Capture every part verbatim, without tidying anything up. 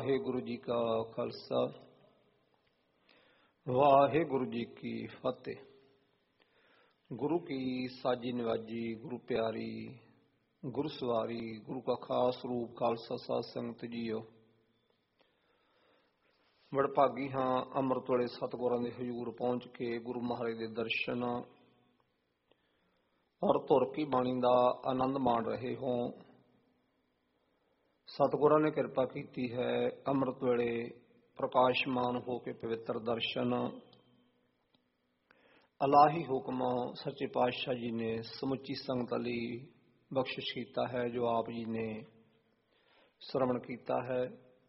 ਵਾਹਿਗੁਰੂ ਜੀ ਕਾ ਖਾਲਸਾ ਵਾਹਿਗੁਰੂ ਜੀ ਕੀ ਫਤਿਹ। ਗੁਰੂ ਕੀ ਸਾਜੀ ਨਿਵਾਜੀ, ਗੁਰੂ ਪਿਆਰੀ, ਗੁਰੂ ਸਵਾਰੀ, ਗੁਰੂ ਕਾ ਖਾਸ ਰੂਪ ਖਾਲਸਾ ਸਾਧ ਸੰਗਤ ਜੀਓ। ਵਡਭਾਗੀ ਹਾਂ ਅੰਮ੍ਰਿਤ ਵੇਲੇ ਸਤਿਗੁਰਾਂ ਦੇ ਹਜ਼ੂਰ ਪਹੁੰਚ ਕੇ ਗੁਰੂ ਮਹਾਰਾਜ ਦੇ ਦਰਸ਼ਨ ਔਰ ਧੁਰ ਕੀ ਬਾਣੀ ਦਾ ਆਨੰਦ ਮਾਣ ਰਹੇ ਹੋ। ਸਤਿਗੁਰਾਂ ਨੇ ਕਿਰਪਾ ਕੀਤੀ ਹੈ, ਅੰਮ੍ਰਿਤ ਵੇਲੇ ਪ੍ਰਕਾਸ਼ਮਾਨ ਹੋ ਕੇ ਪਵਿੱਤਰ ਦਰਸ਼ਨ ਇਲਾਹੀ ਹੁਕਮ ਸੱਚੇ ਪਾਤਸ਼ਾਹ ਜੀ ਨੇ ਸਮੁੱਚੀ ਸੰਗਤ ਲਈ ਬਖਸ਼ਿਸ਼ ਕੀਤਾ ਹੈ, ਜੋ ਆਪ ਜੀ ਨੇ ਸ਼ਰਵਣ ਕੀਤਾ ਹੈ।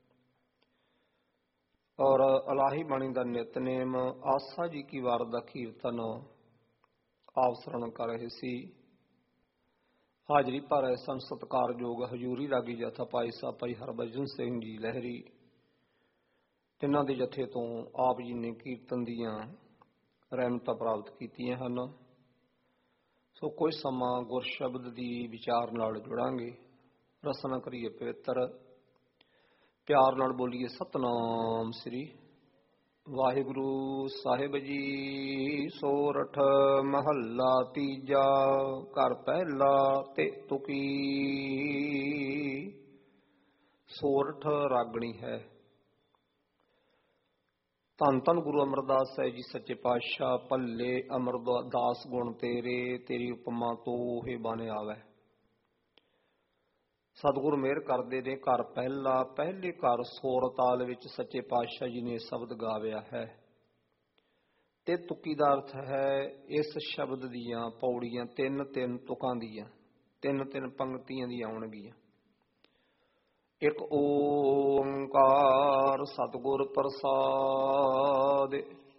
ਔਰ ਇਲਾਹੀ ਬਾਣੀ ਦਾ ਨਿਤਨੇਮ ਆਸਾ ਜੀ ਕੀ ਵਾਰ ਦਾ ਕੀਰਤਨ ਆਪ ਸ਼ਰਵਣ ਕਰ ਰਹੇ ਸੀ। ਹਾਜ਼ਰੀ ਭਰ ਰਹੇ ਸਨ ਸਤਿਕਾਰਯੋਗ ਹਜ਼ੂਰੀ ਰਾਗੀ ਜਥਾ ਭਾਈ ਸਾਹਿਬ ਭਾਈ ਹਰਭਜਨ ਸਿੰਘ ਜੀ ਲਹਿਰੀ। ਤਿੰਨਾਂ ਦੇ ਜਥੇ ਤੋਂ ਆਪ ਜੀ ਨੇ ਕੀਰਤਨ ਦੀਆਂ ਰਹਿਮਤਾਂ ਪ੍ਰਾਪਤ ਕੀਤੀਆਂ ਹਨ। ਸੋ ਕੁਝ ਸਮਾਂ ਗੁਰ ਸ਼ਬਦ ਦੀ ਵਿਚਾਰ ਨਾਲ ਜੁੜਾਂਗੇ। ਰਸਨਾ ਕਰੀਏ ਪਵਿੱਤਰ, ਪਿਆਰ ਨਾਲ ਬੋਲੀਏ ਸਤਨਾਮ ਸ੍ਰੀ ਵਾਹਿਗੁਰੂ ਸਾਹਿਬ ਜੀ। ਸੋਰਠ ਮਹੱਲਾ ਤੀਜਾ, ਘਰ ਪਹਿਲਾ ਤੇ ਤੁਕੀ। ਸੋਰਠ ਰਾਗਣੀ ਹੈ। ਧੰਨ ਧੰਨ ਗੁਰੂ ਅਮਰਦਾਸ ਸਾਹਿਬ ਜੀ ਸੱਚੇ ਪਾਤਸ਼ਾਹ। ਭੱਲੇ ਅਮਰਦਾਸ ਗੁਣ ਤੇਰੇ, ਤੇਰੀ ਉਪਮਾ ਤੋਹੇ ਬਨ ਆਵੈ। ਸਤਿਗੁਰ ਮਿਹਰ ਕਰਦੇ ਨੇ। ਘਰ ਪਹਿਲਾ, ਪਹਿਲੇ ਘਰ ਸੋਰ ਤਾਲ ਵਿੱਚ ਸੱਚੇ ਪਾਤਸ਼ਾਹ ਜੀ ਨੇ ਸ਼ਬਦ ਗਾਵਿਆ ਹੈ। ਤੇ ਤੁਕੀ ਦਾ ਅਰਥ ਹੈ ਇਸ ਸ਼ਬਦ ਦੀਆਂ ਪੌੜੀਆਂ ਤਿੰਨ ਤਿੰਨ ਤੁਕਾਂ ਦੀਆਂ, ਤਿੰਨ ਤਿੰਨ ਪੰਕਤੀਆਂ ਦੀਆਂ ਆਉਣਗੀਆਂ। ਇੱਕ ਓੰਕਾਰ ਸਤਿਗੁਰ ਪ੍ਰਸਾਦਿ।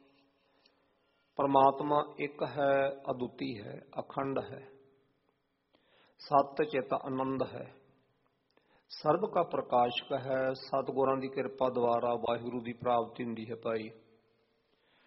ਪਰਮਾਤਮਾ ਇੱਕ ਹੈ, ਅਦੁੱਤੀ ਹੈ, ਅਖੰਡ ਹੈ, ਸਤ ਚਿਤ ਆਨੰਦ ਹੈ, ਸਰਬ ਕਾ ਪ੍ਰਕਾਸ਼ਕ ਹੈ। ਸਤਿਗੁਰਾਂ ਦੀ ਕਿਰਪਾ ਦੁਆਰਾ ਵਾਹਿਗੁਰੂ ਦੀ ਪ੍ਰਾਪਤੀ ਹੁੰਦੀ ਹੈ ਭਾਈ।